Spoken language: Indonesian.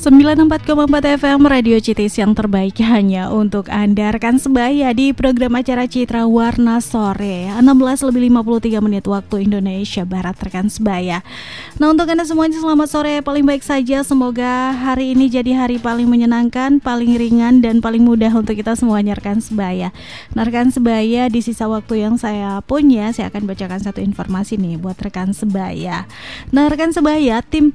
94,4 FM Radio Citis yang terbaik hanya untuk Anda. Rekan sebaya di program acara Citra Warna Sore 16:53 waktu Indonesia Barat, rekan sebaya. Nah, untuk Anda semuanya selamat sore, paling baik saja. Semoga hari ini jadi hari paling menyenangkan, paling ringan dan paling mudah untuk kita semuanya, rekan sebaya. Nah, rekan sebaya, di sisa waktu yang saya punya, saya akan bacakan satu informasi nih buat rekan sebaya. Nah, rekan sebaya, tim